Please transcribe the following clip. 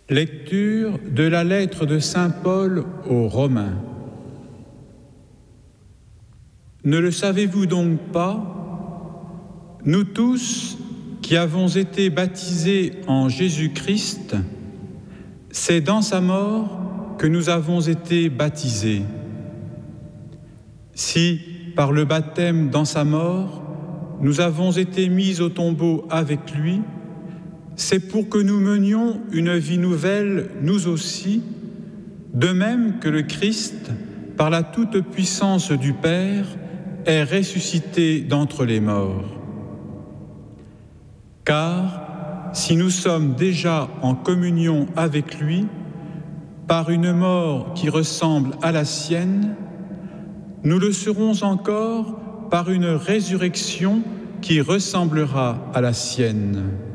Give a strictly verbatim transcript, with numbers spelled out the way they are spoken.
Lecture de la lettre de saint Paul aux Romains. Ne le savez-vous donc pas? Nous tous qui avons été baptisés en Jésus-Christ, c'est dans sa mort que nous avons été baptisés. Si, par le baptême dans sa mort, nous avons été mis au tombeau avec lui, c'est pour que nous menions une vie nouvelle, nous aussi, de même que le Christ, par la toute-puissance du Père, est ressuscité d'entre les morts. Car, si nous sommes déjà en communion avec lui, par une mort qui ressemble à la sienne, nous le serons encore par une résurrection qui ressemblera à la sienne.